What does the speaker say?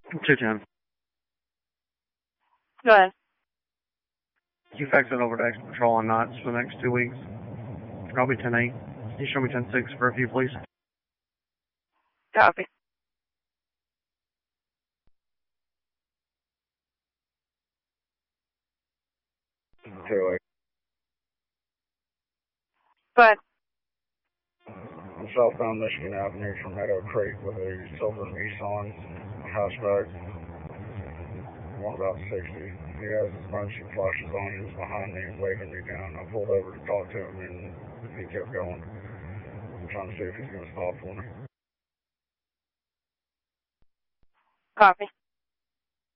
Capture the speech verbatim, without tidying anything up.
two ten. Go ahead. You fax it over to Extra Patrol on knots for the next two weeks. I'll be ten eight. You show me ten six for a few, please. Copy. Two eight. Go ahead. On southbound Michigan Avenue from Meadow Creek with a silver Nissan hatchback. One about sixty. He has his emergency flashes on. He was behind me, waving me down. I pulled over to talk to him, and he kept going. I'm trying to see if he's going to stop for me. Copy.